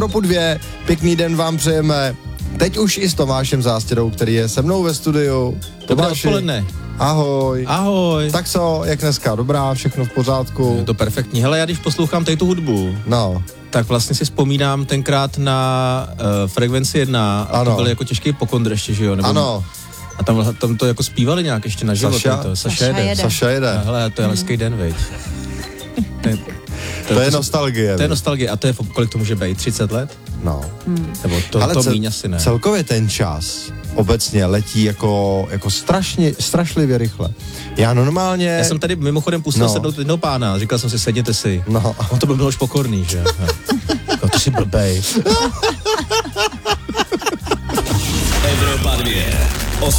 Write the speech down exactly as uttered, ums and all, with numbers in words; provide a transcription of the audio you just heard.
Evropu dvě, pěkný den vám přejeme. Teď už i s Tomášem Zástěrou, který je se mnou ve studiu. Dobré Tomáši, odpoledne. Ahoj. Ahoj. Tak co, jak dneska? Dobrá, všechno v pořádku? Je to perfektní. Hele, já když poslouchám tady tu hudbu, no. tak vlastně si vzpomínám tenkrát na uh, Frekvenci jedna a ano. to byl jako těžký pokondr ještě, že jo? Nebo, ano. A tam, tam to jako zpívali nějak ještě na život. Saša? To, Saša jede. Saša jede. A hele, to je Hmm. hezký den, veď. To, je- To, to je nostalgie. To je nostalgie. A to je, kolik to může být? třicet let? No. Hmm. Nebo to, Ale to cel, míň asi ne. celkově ten čas obecně letí jako, jako strašně, strašlivě rychle. Já normálně... Já jsem tady mimochodem pustil No. sednout jednoho pána, říkal jsem si, sedněte si. No. On to byl už pokorný, že? No, ty jsi blbej. Evropa dvě.